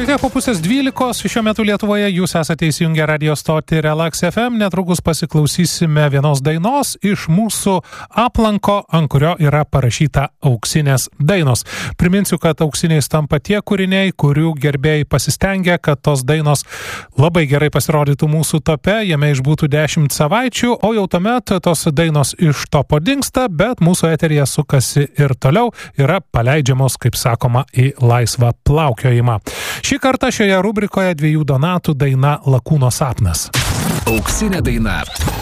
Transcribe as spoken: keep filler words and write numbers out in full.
Minutė po pusės dvylikos, šiuo metu Lietuvoje jūs esate įsijungę radio stotį Relax F M, netrukus pasiklausysime vienos dainos iš mūsų aplanko, ant kurio yra parašyta auksinės dainos. Priminsiu, kad auksiniais tampa tie kūriniai, kurių gerbėjai pasistengia, kad tos dainos labai gerai pasirodytų mūsų tope, jame išbūtų dešimt savaičių, o jau tuomet tos dainos iš topo dingsta, bet mūsų eteryje sukasi ir toliau, yra paleidžiamos, kaip sakoma, į laisvą plaukiojimą. Šį kartą šioje rubrikoje dviejų donatų daina Lakūno sapnas. Auksinė daina.